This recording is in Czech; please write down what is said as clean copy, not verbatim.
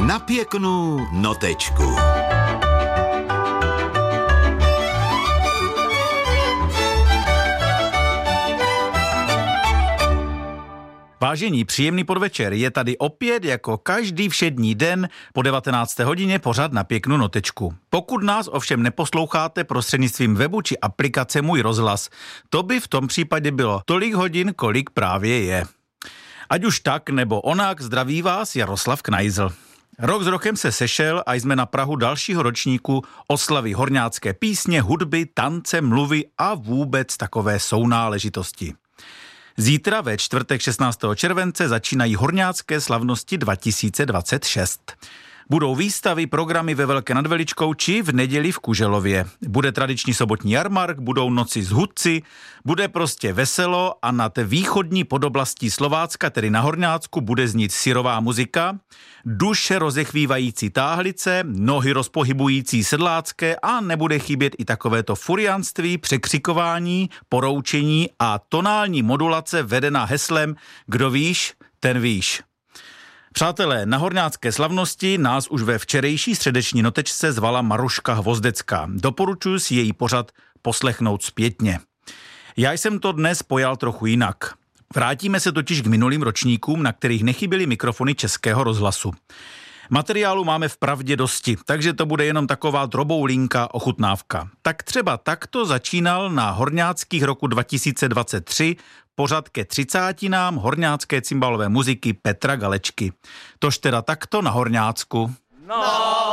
Na pěknou notečku. Vážení, příjemný podvečer, je tady opět jako každý všední den po 19. hodině pořad Na pěknou notečku. Pokud nás ovšem neposloucháte prostřednictvím webu či aplikace Můj rozhlas, to by v tom případě bylo tolik hodin, kolik právě je. Ať už tak nebo onak, zdraví vás Jaroslav Knajzl. Rok s rokem se sešel a jsme na prahu dalšího ročníku oslavy horňácké písně, hudby, tance, mluvy a vůbec takové sounáležitosti. Zítra ve čtvrtek 16. července začínají horňácké slavnosti 2026. Budou výstavy, programy ve Velké nad Veličkou či v neděli v Kuželově. Bude tradiční sobotní jarmark, budou noci s hudci, bude prostě veselo a nad východní podoblastí Slovácka, tedy na Horňácku, bude znít syrová muzika, duše rozechvívající táhlice, nohy rozpohybující sedlácké a nebude chybět i takovéto furianství, překřikování, poroučení a tonální modulace vedená heslem Kdo víš, ten víš. Přátelé, na horňácké slavnosti nás už ve včerejší středeční notečce zvala Maruška Hvozdecká. Doporučuji si její pořad poslechnout zpětně. Já jsem to dnes pojal trochu jinak. Vrátíme se totiž k minulým ročníkům, na kterých nechyběly mikrofony Českého rozhlasu. Materiálu máme vpravdě dosti, takže to bude jenom taková droboulinka ochutnávka. Tak třeba takto začínal na horňáckých roku 2023 pořad ke 30. horňácké cymbalové muziky Petra Galečky. Tož teda takto na Horňácku. No.